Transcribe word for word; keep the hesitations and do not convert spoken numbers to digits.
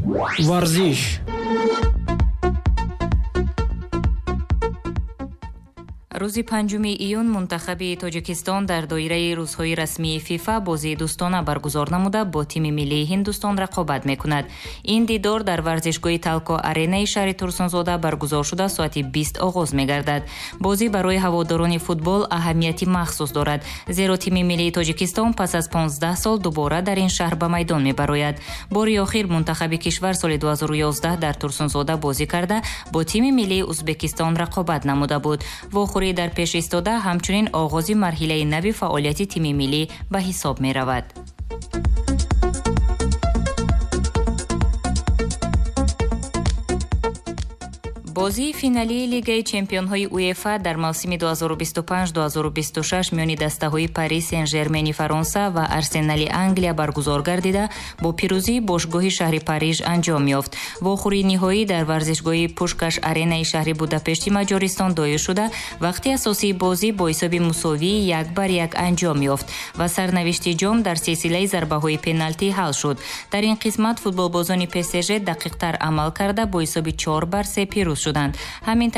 Варзиш. рӯзи панҷуми июн мунтахаби Тоҷикистон дар доираи рӯзҳои расмии фифа бозии дӯстона баргузор намуда бо тими миллии Ҳиндустон рақобат мекунад. Ин дидор дар варзишгоҳи Талко аренаи шаҳри Турсунзода баргузор шуда соати бист оғоз мегардад. Бозӣ барои ҳаводорони футбол аҳамияти махсус дорад, зеро тими миллии Тоҷикистон пас аз понздаҳ сол дубора дар ин шаҳр ба майдон мебарояд. Бори охир мунтахаби кишвар соли ду ҳазору ёздаҳ дар Турсунзода бозӣ карда бо тими миллии Узбекистон рақобат намуда буд. Вохӯрӣ дар пеш истода ҳамчунин оғози марҳилаи нави фаъолияти тими миллӣ ба ҳисоб меравад. бозии финалии Лигаи чемпионҳои УЕФА дар мавсими ду ҳазору бисту панҷ ду ҳазору бисту шаш миёни дастаҳои Пари Сен-Жермени Фаронса ва Арсенали Англия баргузор гардида бо пирӯзии бошгоҳи шаҳри Париж анҷом ёфт. Вохӯрии ниҳоӣ дар варзишгоҳи Пушкаш аренаи шаҳри Будапешти Маҷористон доир шуда, вақти асосии бозӣ бо ҳисоби мусовии як бар як анҷом ёфт ва сарнавишти ҷом дар силсилаи зарбаҳои пеналтӣ ҳал шуд. Дар ин қисмат футболбозони ПСЖ дақиқтар амал карда бо ҳисоби чор бар се пирӯз шуданд. Ҳамин